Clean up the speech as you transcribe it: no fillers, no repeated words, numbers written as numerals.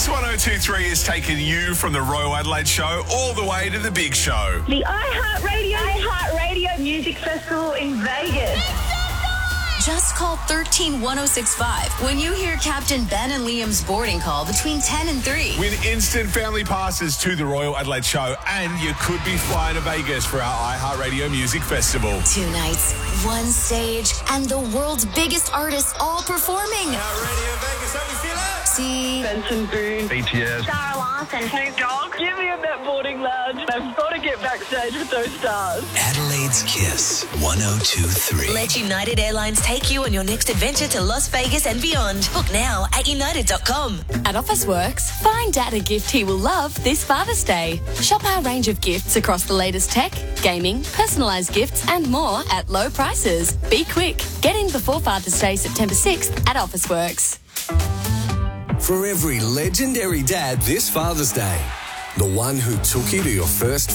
Kiss 102.3 is taking you from the Royal Adelaide Show all the way to the big show. The iHeartRadio Music Festival in Vegas. Just call 131065 when you hear Captain Ben and Liam's boarding call between 10 and 3. Win instant family passes to the Royal Adelaide Show, and you could be flying to Vegas for our iHeartRadio Music Festival. 2 nights, 1 stage, and the world's biggest artists all performing. Radio Vegas, how we feeling? See Benson Boone. BTS. Sarah Larson. Snoop Dogg. Give me a Met Boarding Lounge. I've got to get backstage with those stars. Adelaide's Kiss 102.3. Let United Airlines take you on your next adventure to Las Vegas and beyond. Book now at united.com. At Officeworks, find Dad a gift he will love this Father's Day. Shop our range of gifts across the latest tech, gaming, personalised gifts and more at low prices. Be quick. Get in before Father's Day, September 6th at Officeworks. For every legendary dad this Father's Day, the one who took you to your first